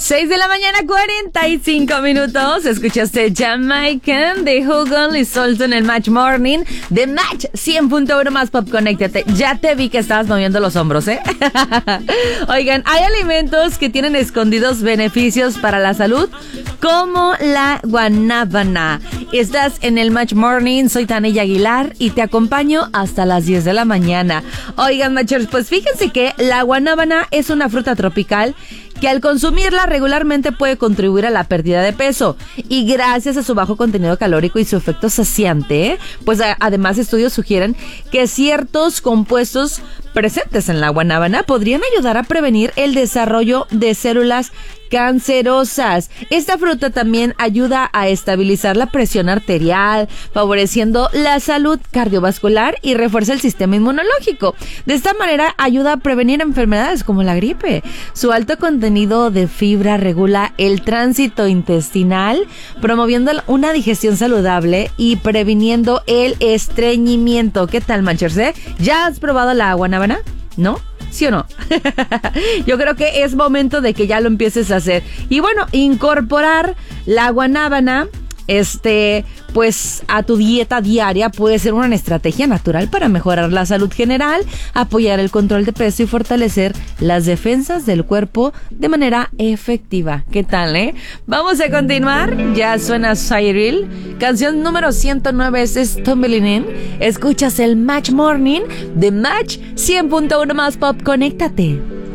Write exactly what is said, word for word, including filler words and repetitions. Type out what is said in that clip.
seis de la mañana, cuarenta y cinco minutos. Escuchaste Jamaican de Hugo y Solto en el Match Morning de Match cien punto uno más Pop. Conéctate. Ya te vi que estabas moviendo los hombros, ¿eh? Oigan, hay alimentos que tienen escondidos beneficios para la salud, como la guanábana. Estás en el Match Morning. Soy Tania Aguilar y te acompaño hasta las diez de la mañana. Oigan, Matchers, pues fíjense que la guanábana es una fruta tropical que al consumirla regularmente puede contribuir a la pérdida de peso, y gracias a su bajo contenido calórico y su efecto saciante, pues a, además estudios sugieren que ciertos compuestos presentes en la guanábana podrían ayudar a prevenir el desarrollo de células cancerosas. Esta fruta también ayuda a estabilizar la presión arterial, favoreciendo la salud cardiovascular y refuerza el sistema inmunológico. De esta manera ayuda a prevenir enfermedades como la gripe. Su alto contenido de fibra regula el tránsito intestinal, promoviendo una digestión saludable y previniendo el estreñimiento. ¿Qué tal, Manchers? ¿Eh? ¿Ya has probado la guanábana? ¿No? ¿Sí o no? Yo creo que es momento de que ya lo empieces a hacer. Y bueno, incorporar la guanábana, este, pues a tu dieta diaria puede ser una estrategia natural para mejorar la salud general, apoyar el control de peso y fortalecer las defensas del cuerpo de manera efectiva. ¿Qué tal, eh? Vamos a continuar. Ya suena Cyril. Canción número ciento nueve es Stumbling In. Escuchas el Match Morning de Match cien punto uno más Pop. Conéctate.